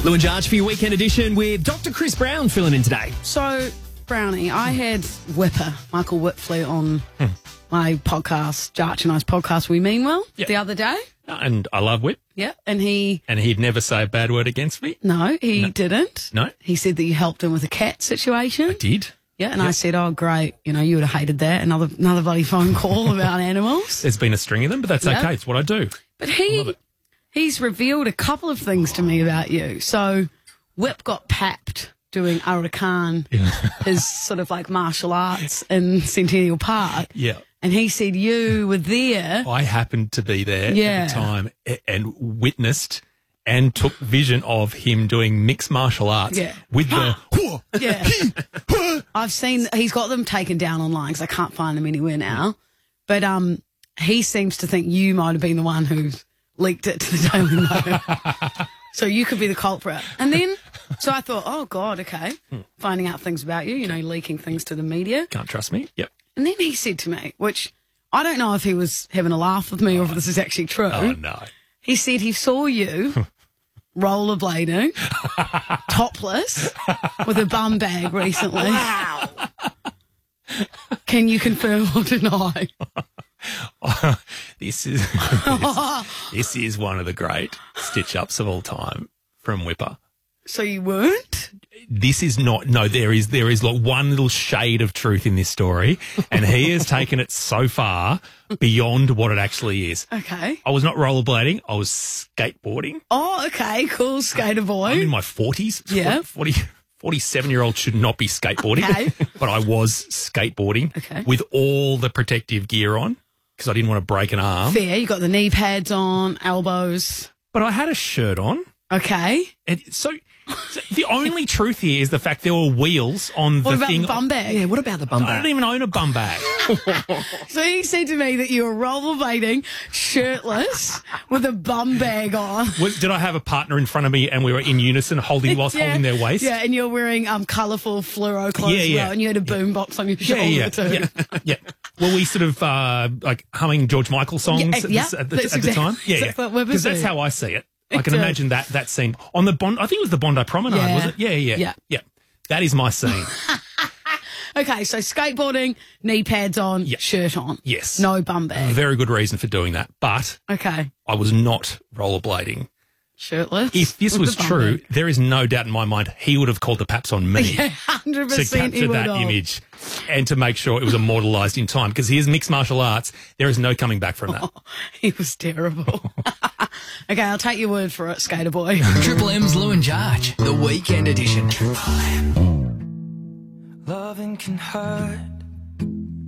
Lou and Jarge for your weekend edition with Dr. Chris Brown filling in today. So, Brownie, I had Whipper, Michael Whitfleet, on my podcast, Jarge and I's podcast, We Mean Well, the other day. And I love Whip. Yeah, and he... And he'd never say a bad word against me. No, he didn't. No. He said that you helped him with a cat situation. I did. Yeah, and I said, oh, great, you know, you would have hated that. Another bloody phone call about animals. There's been a string of them, but that's okay. It's what I do. But love it. he's revealed a couple of things to me about you. So Whip got papped doing Arakan, his sort of like martial arts in Centennial Park. Yeah. And he said you were there. I happened to be there at the time and witnessed and took vision of him doing mixed martial arts with the... I've seen, he's got them taken down online because I can't find them anywhere now. But he seems to think you might have been the one who leaked it to the Daily Mail. So you could be the culprit. And then, so I thought, oh, God, okay. Finding out things about you, you know, leaking things to the media. Can't trust me. Yep. And then he said to me, which I don't know if he was having a laugh with me or if this is actually true. Oh, no. He said he saw you rollerblading, topless, with a bum bag recently. Wow. Can you confirm or deny? This is one of the great stitch-ups of all time from Whipper. So you weren't? This is not, no, there is like one little shade of truth in this story, and he has taken it so far beyond what it actually is. Okay. I was not rollerblading, I was skateboarding. Oh, okay, cool, skater boy. I'm in my 40s. Yeah. 47-year-old should not be skateboarding, Okay. but I was skateboarding with all the protective gear on because I didn't want to break an arm. Fair, you got the knee pads on, elbows. But I had a shirt on. Okay. And so the only truth here is the fact there were wheels on the What about thing. the bum bag? Yeah, what about the bum I bag? don't even own a bum bag. So he said to me that you were rollerblading, shirtless, with a bum bag on. Did I have a partner in front of me and we were in unison holding holding their waist? Yeah, and you're wearing colourful fluoro clothes as well, and you had a boombox on your shoulder too. Yeah. Well, we sort of like humming George Michael songs at the time. Yeah, because that's how I see it. I can imagine that scene on the Bondi. I think it was the Bondi Promenade, was it? Yeah. That is my scene. Okay, so skateboarding, knee pads on, shirt on. Yes. No bum bag. Very good reason for doing that. But I was not rollerblading. Shirtless? If this was true, there is no doubt in my mind he would have called the paps on me 100% to capture that image and to make sure it was immortalised in time. Because here's mixed martial arts. There is no coming back from that. Oh, he was terrible. Okay, I'll take your word for it, skater boy. Triple M's Lou and Jarge, the weekend edition. Loving can hurt.